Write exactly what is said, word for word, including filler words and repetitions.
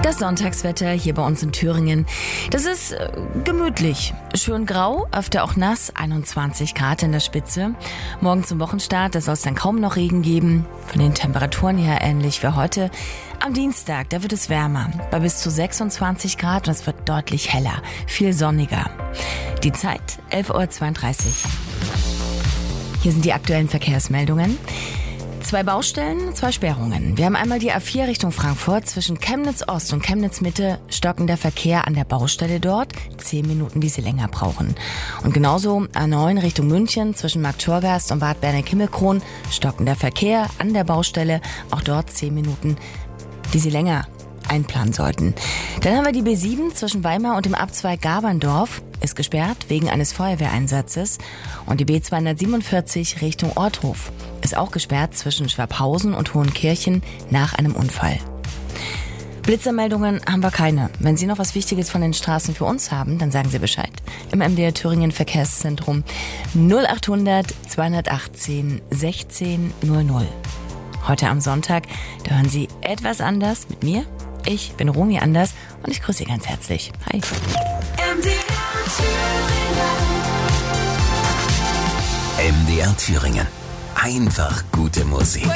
Das Sonntagswetter hier bei uns in Thüringen, das ist äh, gemütlich. Schön grau, öfter auch nass, einundzwanzig Grad in der Spitze. Morgen zum Wochenstart, da soll es dann kaum noch Regen geben. Von den Temperaturen her ähnlich wie heute. Am Dienstag, da wird es wärmer, bei bis zu sechsundzwanzig Grad und es wird deutlich heller, viel sonniger. Die Zeit, elf Uhr zweiunddreißig. Hier sind die aktuellen Verkehrsmeldungen. Zwei Baustellen, zwei Sperrungen. Wir haben einmal die A vier Richtung Frankfurt. Zwischen Chemnitz Ost und Chemnitz Mitte stockender Verkehr an der Baustelle dort. Zehn Minuten, die sie länger brauchen. Und genauso A neun Richtung München zwischen Marktschorgast und Bad Berneck-Himmelkron. Stockender Verkehr an der Baustelle. Auch dort zehn Minuten, die sie länger einplanen sollten. Dann haben wir die B sieben zwischen Weimar und dem Abzweig Gaberndorf. Ist gesperrt wegen eines Feuerwehreinsatzes. Und die B zweihundertsiebenundvierzig Richtung Orthof ist auch gesperrt zwischen Schwabhausen und Hohenkirchen nach einem Unfall. Blitzermeldungen haben wir keine. Wenn Sie noch was Wichtiges von den Straßen für uns haben, dann sagen Sie Bescheid. Im M D R Thüringen Verkehrszentrum null achthundert zweihundertachtzehn sechzehn null null. Heute am Sonntag, da hören Sie etwas anders mit mir. Ich bin Romy Anders und ich grüße Sie ganz herzlich. Hi. M D R Thüringen. M D R Thüringen. Einfach gute Musik.